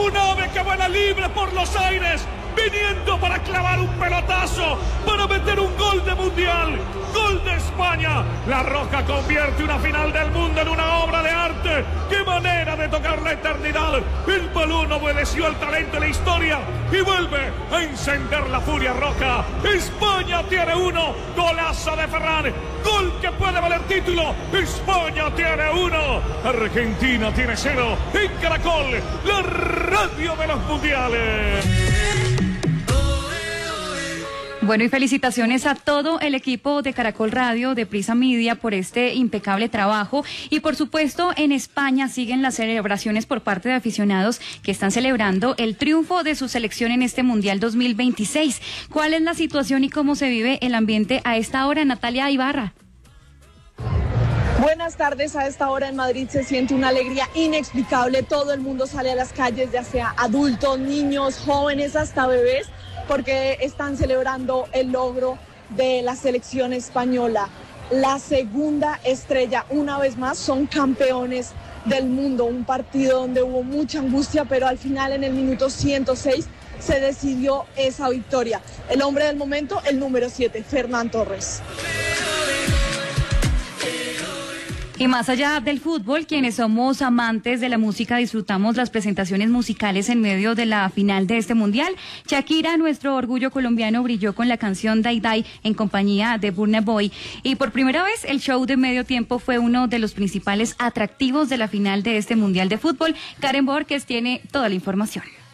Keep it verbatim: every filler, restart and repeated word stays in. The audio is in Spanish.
un ave que vuela libre por los aires, viniendo para clavar un pelotazo, para meter un gol de mundial, gol de España. La Roja convierte una final del mundo en una obra de arte. ¡Qué manera de tocar la eternidad! El balón obedeció al talento y la historia y vuelve a encender la furia roja. España tiene uno, golazo de Ferran, gol que puede valer título. España tiene uno, Argentina tiene cero. En Caracol, la radio de los mundiales. Bueno, y felicitaciones a todo el equipo de Caracol Radio, de Prisa Media, por este impecable trabajo. Y por supuesto, en España siguen las celebraciones por parte de aficionados que están celebrando el triunfo de su selección en este Mundial dos mil veintiséis. ¿Cuál es la situación y cómo se vive el ambiente a esta hora, Natalia Ibarra? Buenas tardes. A esta hora en Madrid se siente una alegría inexplicable. Todo el mundo sale a las calles, ya sea adultos, niños, jóvenes, hasta bebés, porque están celebrando el logro de la selección española. La segunda estrella, una vez más, son campeones del mundo. Un partido donde hubo mucha angustia, pero al final, en el minuto ciento seis, se decidió esa victoria. El hombre del momento, el número siete, Ferran Torres. Y más allá del fútbol, quienes somos amantes de la música disfrutamos las presentaciones musicales en medio de la final de este mundial. Shakira, nuestro orgullo colombiano, brilló con la canción Die Die en compañía de Burna Boy. Y por primera vez el show de medio tiempo fue uno de los principales atractivos de la final de este mundial de fútbol. Karen Borges tiene toda la información.